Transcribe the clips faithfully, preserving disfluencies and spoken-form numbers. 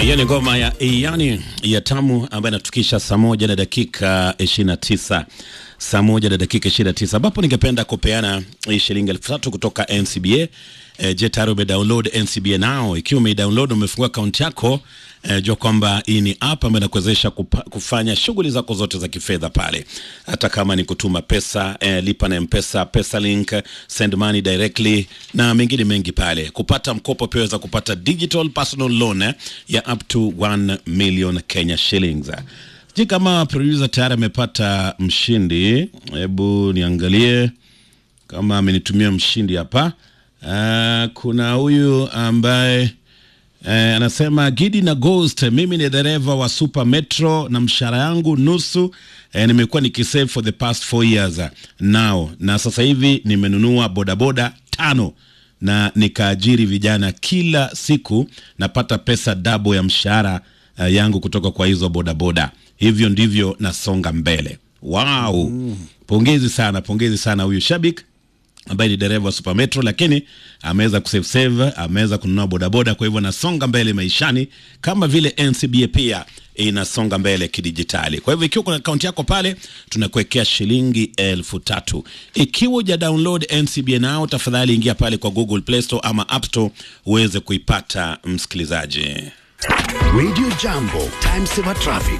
Hiyo ni ngoma ya yani ya Tamu ambayo inatukisha saa moja na dakika ishirini na tisa. Saa moja na dakika ishirini na tisa ambapo ningependa kupeana shilingi elfu tatu kutoka N C B A. E, je, tayari umedownload N C B A Now? Ikiwa umedownload, umefungua account yako, e, jua kwamba hii ni app ambayo inakuwezesha kufanya shughuli zako zote za kifedha pale. Hata kama ni kutuma pesa, e, lipa na M-Pesa, Pesa Link, send money directly na mengine mengi pale. Kupata mkopo pia waweza kupata digital personal loan eh, ya up to one million Kenya shillings. Je, kama producer tayari amepata mshindi, hebu niangalie kama amenitumia mshindi hapa. Uh, kuna huyu ambaye uh, anasema Gidi na Ghost, mimi ni dereva wa Super Metro na mshahara yangu nusu, uh, nimekuwa nikisave for the past four years now, na sasa hivi nimenunua bodaboda tano na nikaajiri vijana, kila siku napata pesa double ya mshahara uh, yangu kutoka kwa hizo bodaboda. Hivyo ndivyo nasonga mbele. Wow. Mm. Pongezi sana, pongezi sana huyu shabik ambaye ni dereva wa Super Metro, lakini ameweza kusave save, ameweza kununua bodaboda, kwa hivyo nasonga mbele maishani kama vile N C B A pia inasonga mbele kidijitali. Kwa hivyo ikiwa kuna account yako pale, tunakuwekea shilingi elfu tatu. Ikiwa uja download N C B A Now, tafadhali ingia pale kwa Google Play Store ama App Store uweze kuipata, msikilizaji. Radio Jambo, time saver traffic.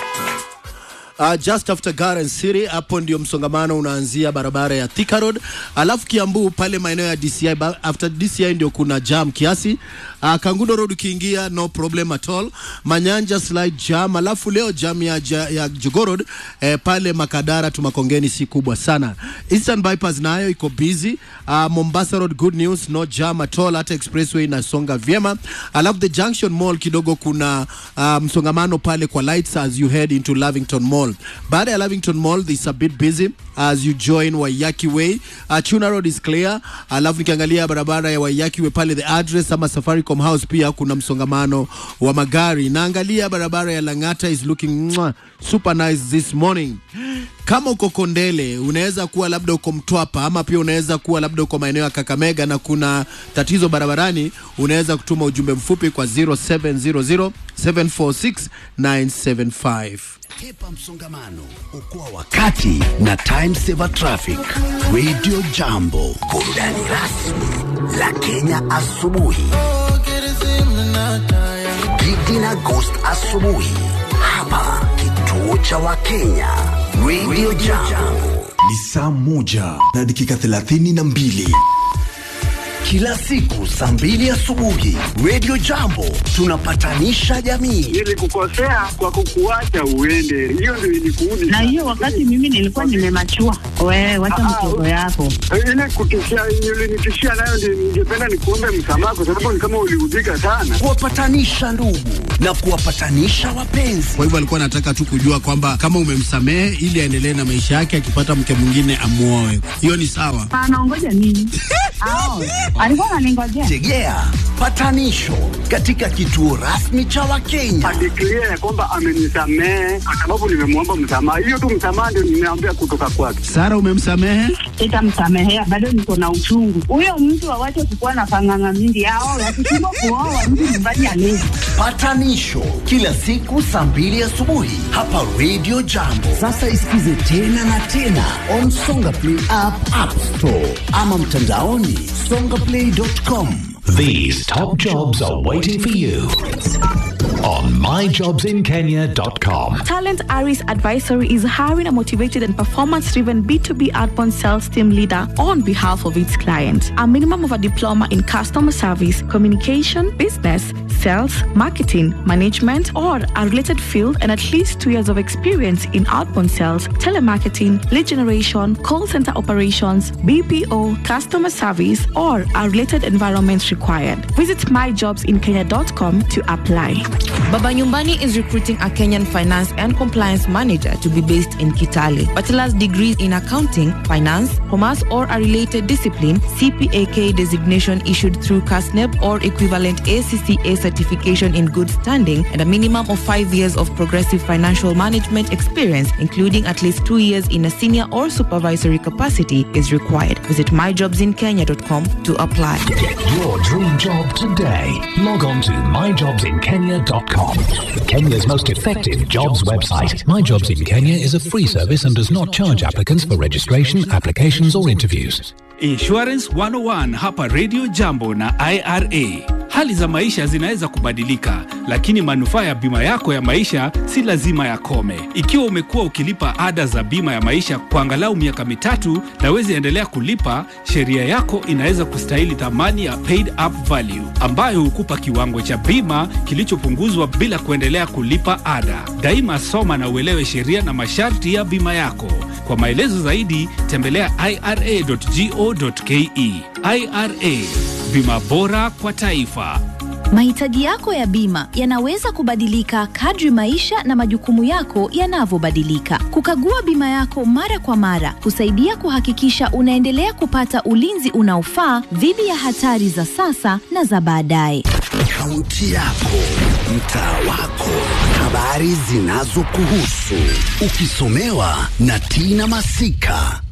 Uh, just after Garden City, hapo ndio msongamano unaanzia barabara ya Thika Road. Alafu Kiambu pale maeneo ya D C I, after D C I ndio kuna jam kiasi. Uh, Kangundo Road ukiingia no problem at all. Manyanja slide jam. Alafu leo jam ya, ya Jogoo Road eh, pale Makadara tumakongeni si kubwa sana. Eastern Bypass nayo iko busy. Uh, Mombasa Road good news, no jam at all, hata expressway inasonga vyema. Alafu the Junction Mall kidogo kuna uh, msongamano pale kwa lights as you head into Lavington Mall. Baada ya Lavington Mall, it's a bit busy as you join Waiyaki Way. Uh, Chuna Road is clear. Alafu nikiangalia barabara ya Waiyaki Way pale the address ama Safaricom House pia kuna msongamano wa magari. Naangalia barabara ya Langata is looking mwah, super nice this morning. Kama uko Kondele, unaweza kuwa labda uko Mtwapa, ama pia unaweza kuwa labda uko maeneo ya Kakamega na kuna tatizo barabarani, unaweza kutuma ujumbe mfupi kwa zero seven zero zero seven four six nine seven five. Hepa msongamano, okoa wakati na time saver traffic. Radio Jambo, burudani rasmi la Kenya asubuhi. Gidi na Ghost asubuhi, hapa kituo cha Wakenya. Radio Jambo. Ni saa moja na dakika thelathini na mbili. Kila siku saa mbili asubuhi, Radio Jambo tunapatanisha jamii. Nilikukosea kwa kukuacha uende, hiyo ndio ilikuudi. Na hiyo wakati mimi nilikuwa nimemachua. Wewe wacha mtoto yako. Ile kutishia, ile nitishia nayo ndio ningependa nikuombe msamaha, kwa sababu ni kama uliudhika sana. Kuwapatanisha ndugu na kuwapatanisha wapenzi. Kwa hivyo alikuwa anataka tu kujua kwamba kama umemsamehe ili aendelee na maisha yake, akipata mke mwingine amuoe. Hiyo ni sawa. Anaongoja nini? Ao. Alikuwa ananingojea. Tegea patanisho katika kituo rasmi cha Wakenya. Adeclare kwamba amenisamehe kwa sababu nimemwomba msamaha. Hiyo tu msamaha ndio nimeambia kutoka kwake. Sara, umemsamehe? Sitamsamehea, bado niko na uchungu. Huyo mtu awache kukuwa na panganga mingi yao, yakishindwa kuoa mtu mbali alezi. Patanisho kila siku saa mbili asubuhi hapa Radio Jambo. Sasa isikize tena na tena on Songa Play app, App Store ama mtandaoni songa play dot com. These top jobs are waiting for you on my jobs in kenya dot com. Talent Aris Advisory is hiring a motivated and performance-driven B two B outbound sales team leader on behalf of its client. A minimum of a diploma in customer service, communication, business, sales, marketing, management, or a related field, and at least two years of experience in outbound sales, telemarketing, lead generation, call center operations, B P O, customer service, or a related environment required. Visit my jobs in kenya dot com to apply. Baba Nyumbani is recruiting a Kenyan finance and compliance manager to be based in Kitale. Bachelor's degrees in accounting, finance, commerce or a related discipline, C P A K designation issued through C A S N E B or equivalent A C C A certification in good standing, and a minimum of five years of progressive financial management experience, including at least two years in a senior or supervisory capacity, is required. Visit my jobs in kenya dot com to apply. Get your dream job today. Log on to my jobs in kenya dot com. Kenya's most effective jobs website. My Jobs in Kenya is a free service and does not charge applicants for registration, applications or interviews. Insurance one oh one hapa Radio Jambo na I R A. Hali za maisha zinaweza kubadilika, lakini manufaa ya bima yako ya maisha si lazima yakome. Ikiwa umekuwa ukilipa ada za bima ya maisha kwa angalau miaka mitatu na wezi endelea kulipa, sheria yako inaweza kustahili thamani ya paid up value, ambayo hukupa kiwango cha bima kilichopunguzwa bila kuendelea kulipa ada. Daima soma na uelewe sheria na masharti ya bima yako. Kwa maelezo zaidi, tembelea I R A dot go dot ke. I R A, bima bora kwa taifa. Mahitaji yako ya bima yanaweza kubadilika kadri maisha na majukumu yako yanavyobadilika. Kukagua bima yako mara kwa mara kusaidia kuhakikisha unaendelea kupata ulinzi unaofaa dhidi ya hatari za sasa na za baadaye. Kaunti yako, mtaa wako, habari zinazokuhusu, ukisomewa na Tina Masika.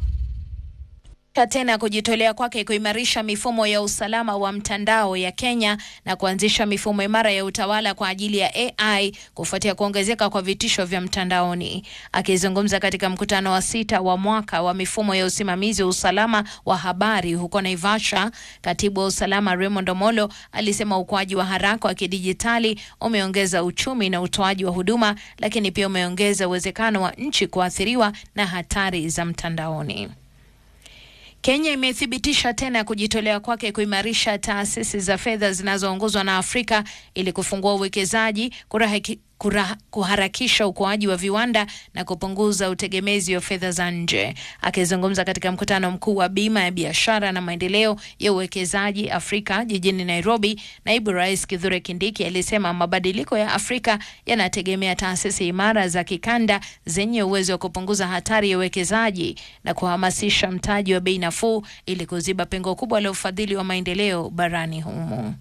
Tena kujitolea kwake kuimarisha mifumo ya usalama wa mtandao ya Kenya na kuanzisha mifumo imara ya utawala kwa ajili ya A I kufuatia kuongezeka kwa vitisho vya mtandaoni. Akizungumza katika mkutano wa sita wa mwaka wa mifumo ya usimamizi wa usalama wa habari huko Naivasha, katibu wa usalama Raymond Omolo alisema ukuaji wa haraka wa kidijitali umeongeza uchumi na utoaji wa huduma, lakini pia umeongeza uwezekano wa nchi kuathiriwa na hatari za mtandaoni. Kenya imethibitisha tena kujitolea kwake kuimarisha taasisi za fedha zinazoongozwa na Afrika ili kufungua uwekezaji, kurahiki Kura, kuharakisha ukuaji wa viwanda na kupunguza utegemezi wa fedha za nje. Akizungumza katika mkutano mkuu wa bima ya biashara na maendeleo ya uwekezaji Afrika jijini Nairobi, naibu rais Kithure Kindiki alisema mabadiliko ya Afrika yanategemea taasisi imara za kikanda zenye uwezo wa kupunguza hatari ya uwekezaji na kuhamasisha mtaji wa bei nafuu ili kuziba pengo kubwa la ufadhili wa maendeleo barani humu.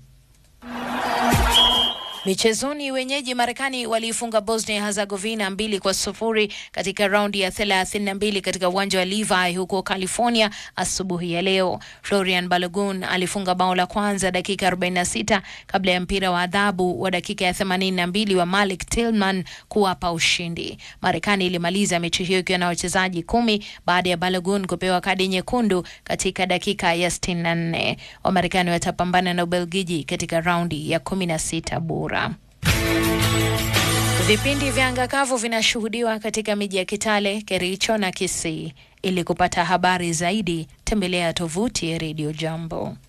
Michezoni, wenyeji Marekani waliifunga Bosnia Herzegovina mbili kwa sufuri katika raundi ya thelathini na mbili katika uwanja wa Levi huko California asubuhi ya leo. Florian Balogun alifunga bao la kwanza dakika arobaini na sita kabla ya mpira wa adhabu wa dakika ya themanini na mbili wa Malik Tillman kuwapa ushindi. Marekani ilimaliza mechi hiyo ikiwa na wachezaji kumi baada ya Balogun kupewa kadi nyekundu katika dakika ya sitini na nne. Wamarekani watapambana na Ubelgiji katika raundi ya kumi na sita bora. Vipindi vya anga kavu vinashuhudiwa katika miji ya Kitale, Kericho na Kisii. Ili kupata habari zaidi, tembelea tovuti ya Radio Jambo.